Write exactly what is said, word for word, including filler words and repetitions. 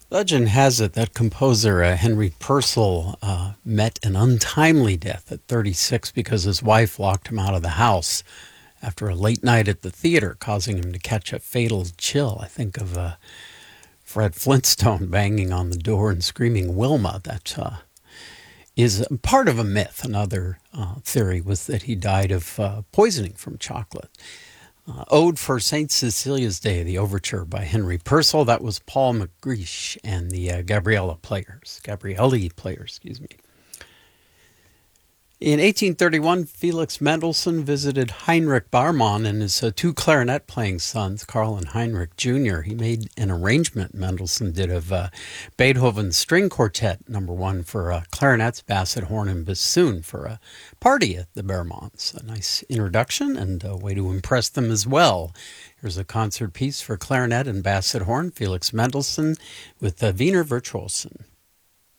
Legend has it that composer uh, Henry Purcell uh, met an untimely death at thirty-six because his wife locked him out of the house after a late night at the theater, causing him to catch a fatal chill. I think of uh, Fred Flintstone banging on the door and screaming Wilma. That uh, is part of a myth. Another uh, theory was that he died of uh, poisoning from chocolate. Uh, Ode for Saint Cecilia's Day, the overture by Henry Purcell. That was Paul McGreish and the uh, Gabriella Players. Gabrielli Players, excuse me. In eighteen thirty-one, Felix Mendelssohn visited Heinrich Baumann and his uh, two clarinet-playing sons, Carl and Heinrich Junior He made an arrangement Mendelssohn did of uh, Beethoven's String Quartet, number one, for uh, clarinets, basset, horn, and bassoon for a party at the Baumanns. A nice introduction and a way to impress them as well. Here's a concert piece for clarinet and basset horn, Felix Mendelssohn with uh, Wiener Virtuosen.